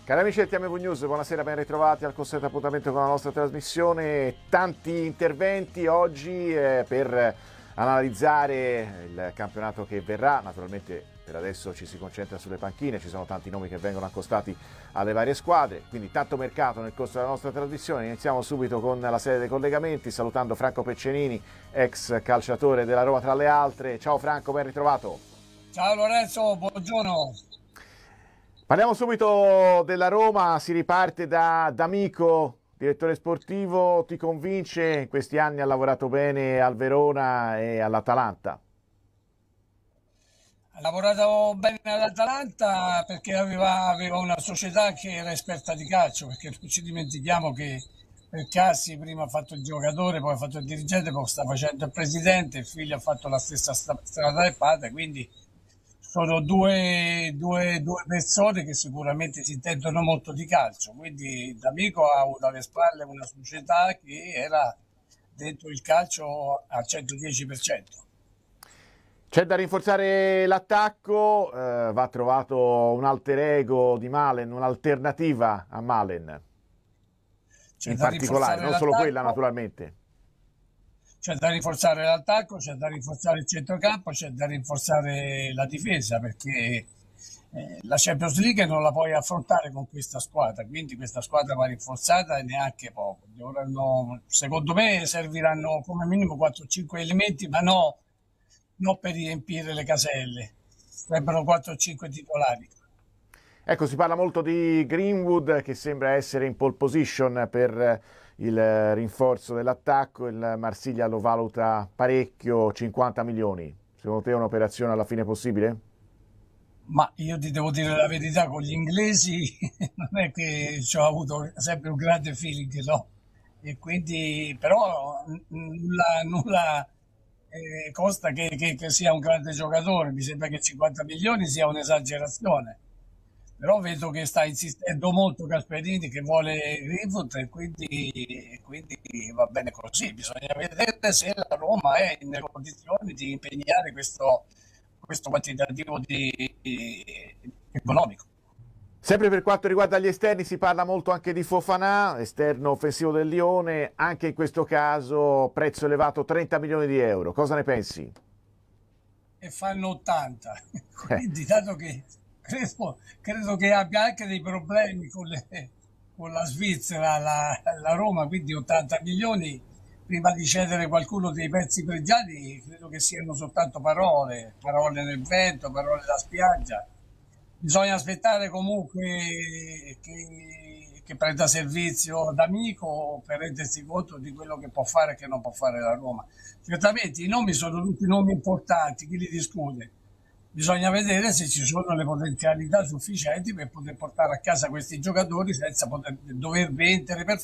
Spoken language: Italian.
Cari amici del TMV News, buonasera, ben ritrovati al consueto appuntamento con la nostra trasmissione. Tanti interventi oggi per analizzare il campionato che verrà. Naturalmente per adesso ci si concentra sulle panchine, ci sono tanti nomi che vengono accostati alle varie squadre, quindi tanto mercato nel corso della nostra trasmissione. Iniziamo subito con la serie dei collegamenti, salutando Franco Peccenini, ex calciatore della Roma tra le altre. Ciao Franco, ben ritrovato. Ciao Lorenzo, buongiorno. Parliamo subito della Roma, si riparte da D'Amico, direttore sportivo, ti convince? In questi anni ha lavorato bene al Verona e all'Atalanta. Ha lavorato bene all'Atalanta perché aveva una società che era esperta di calcio, perché non ci dimentichiamo che Cassi prima ha fatto il giocatore, poi ha fatto il dirigente, poi sta facendo il presidente, il figlio ha fatto la stessa strada del padre, quindi sono due persone che sicuramente si intendono molto di calcio. Quindi D'Amico ha avuto alle spalle una società che era dentro il calcio al 110%. C'è da rinforzare l'attacco, va trovato un alter ego di Malen, un'alternativa a Malen, C'è in da particolare, rinforzare non solo quella l'attacco, naturalmente. c'è da rinforzare l'attacco, c'è da rinforzare il centrocampo, c'è da rinforzare la difesa perché la Champions League non la puoi affrontare con questa squadra, quindi questa squadra va rinforzata e neanche poco. Secondo me serviranno come minimo 4-5 elementi, ma non per riempire le caselle, sarebbero 4-5 titolari. Ecco, si parla molto di Greenwood che sembra essere in pole position per il rinforzo dell'attacco, il Marsiglia lo valuta parecchio, 50 milioni. Secondo te è un'operazione alla fine possibile? Ma io ti devo dire la verità, con gli inglesi non è che ci ho avuto sempre un grande feeling, no? E quindi, però nulla costa che sia un grande giocatore, mi sembra che 50 milioni sia un'esagerazione. Però vedo che sta insistendo molto Gasperini che vuole Greenwood e quindi va bene così. Bisogna vedere se la Roma è nelle condizioni di impegnare questo quantitativo economico. Sempre per quanto riguarda gli esterni si parla molto anche di Fofana, esterno offensivo del Lione, anche in questo caso prezzo elevato 30 milioni di euro. Cosa ne pensi? E fanno 80. Quindi, dato che credo che abbia anche dei problemi con la Svizzera, la Roma, quindi 80 milioni, prima di cedere qualcuno dei pezzi pregiati, credo che siano soltanto parole, parole nel vento, parole da spiaggia. Bisogna aspettare comunque che prenda servizio D'Amico per rendersi conto di quello che può fare e che non può fare la Roma. Certamente i nomi sono tutti nomi importanti, chi li discute? Bisogna vedere se ci sono le potenzialità sufficienti per poter portare a casa questi giocatori senza dover vendere per